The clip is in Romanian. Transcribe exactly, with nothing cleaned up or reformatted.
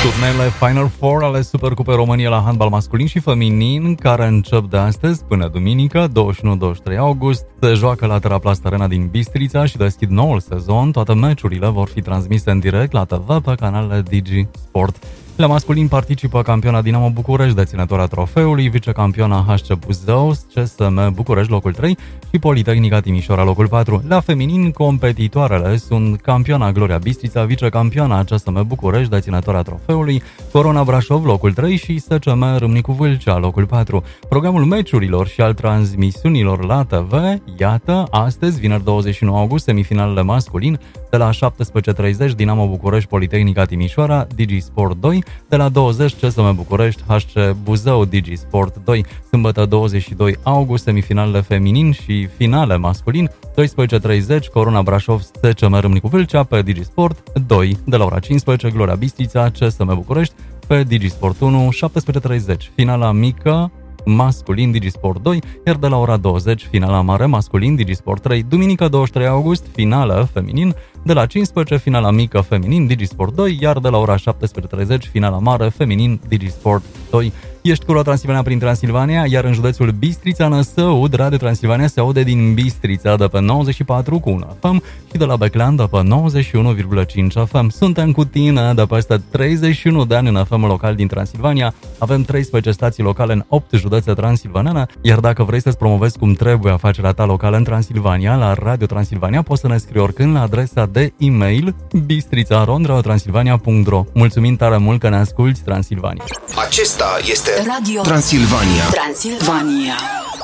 Turnele Final Four ale Supercupei României la handbal masculin și feminin, care încep de astăzi până duminică, douăzeci și unu douăzeci și trei august, se joacă la Teraplast Arena din Bistrița și deschid noul sezon. Toate meciurile vor fi transmise în direct la T V pe canalele Digi Sport. La masculin participă campiona Dinamo București, deținătoarea trofeului, vicecampiona H C Buzău, C S M București locul trei și Politehnica Timișoara locul patru. La feminin, competitoarele sunt campiona Gloria Bistrița, vicecampiona C S M București, deținătoarea trofeului, Corona Brașov locul trei și S C M Râmnicu Vâlcea locul patru. Programul meciurilor și al transmisiunilor la T V, iată, astăzi, vineri douăzeci și nouă august, semifinalele masculin, de la șaptesprezece treizeci Dinamo București, Politehnica Timișoara, Digi Sport doi, de la douăzeci C S M București, H C Buzău, Digi Sport doi, sâmbătă douăzeci și doi august, semifinalele feminin și finale masculin, doisprezece treizeci Corona Brașov, S C M Râmnicu Vâlcea pe Digi Sport doi, de la ora cincisprezece Gloria Bistrița, C S M București pe Digi Sport unu, șaptesprezece treizeci finala mică masculin Digi Sport doi, iar de la ora douăzeci finala mare masculin Digi Sport trei. Duminică douăzeci și trei august, finală feminin, de la cincisprezece finala mică feminin Digi Sport doi, iar de la ora șaptesprezece treizeci finala mare feminin Digi Sport doi. Ești cu Transilvania prin Transilvania, iar în județul Bistrița, Năsăud, Radio Transilvania se aude din Bistrița de pe nouăzeci și patru virgulă unu F M și de la Beclean de pe nouăzeci și unu virgulă cinci F M. Suntem cu tine de peste treizeci și unu de ani în F M local din Transilvania. Avem treisprezece stații locale în opt județe transilvanene, iar dacă vrei să-ți promovezi cum trebuie afacerea ta locală în Transilvania, la Radio Transilvania poți să ne scrii oricând la adresa de e-mail bistrița arond radio transilvania punct ro. Mulțumim tare mult că ne asculti, Transilvania. Acesta este Radio Transilvania. Transilvania.